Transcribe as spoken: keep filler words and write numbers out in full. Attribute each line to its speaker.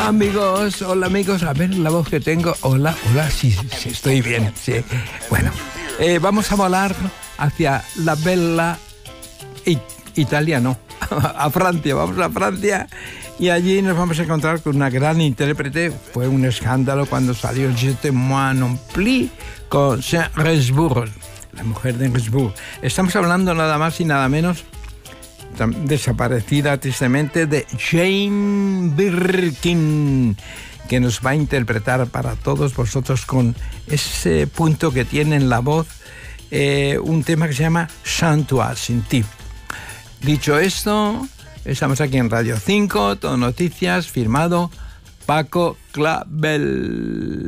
Speaker 1: amigos, hola amigos, a ver la voz que tengo, hola, hola, sí, sí estoy bien, sí. Bueno, eh, vamos a volar hacia la bella It- Italia, no, a Francia, vamos a Francia y allí nos vamos a encontrar con una gran intérprete. Fue un escándalo cuando salió Je te moi non plus con Saint Gainsbourg, la mujer de Gainsbourg. Estamos hablando nada más y nada menos, desaparecida tristemente, de Jane Birkin, que nos va a interpretar para todos vosotros con ese punto que tiene en la voz eh, un tema que se llama Sans toi, sin ti. Dicho esto, estamos aquí en Radio cinco, Todo Noticias, firmado Paco Clavel.